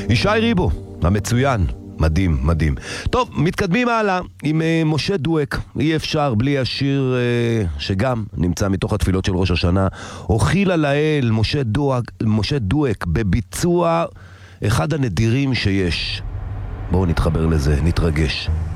ישי ריבו, המצוין. מדהים, מדהים. טוב, מתקדמים הלאה עם משה דואק. אי אפשר בלי השיר שגם נמצא מתוך התפילות של ראש השנה. אוכילה לאל, משה דואק, בביצוע אחד הנדירים שיש. בואו נתחבר לזה, נתרגש.